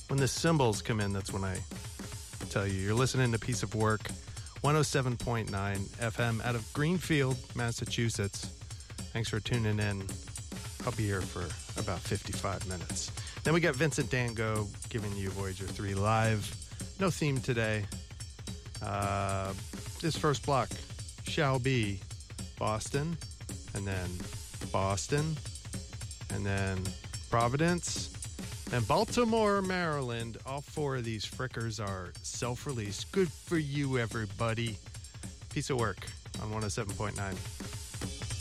When the cymbals come in, that's when I tell you. You're listening to Piece of Work, 107.9 FM out of Greenfield, Massachusetts. Thanks for tuning in. I'll be here for about 55 minutes. Then we got Vincent Dango giving you Voyager 3 live. No theme today. This first block shall be Boston, and then Boston, and then Providence, and Baltimore, Maryland. All four of these frickers are self-released. Good for you, everybody. Piece of Work on 107.9.